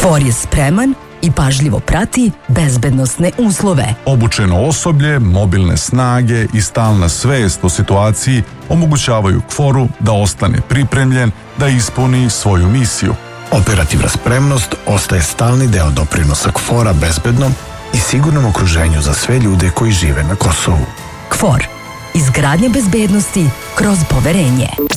KFOR je spreman i pažljivo prati bezbednosne uslove. Obučeno osoblje, mobilne snage i stalna svest o situaciji omogućavaju KFOR-u da ostane pripremljen da ispuni svoju misiju. Operativna spremnost ostaje stalni deo doprinosa KFOR-a bezbednom i sigurnom okruženju za sve ljude koji žive na Kosovu. KFOR. Izgradnja bezbednosti kroz poverenje.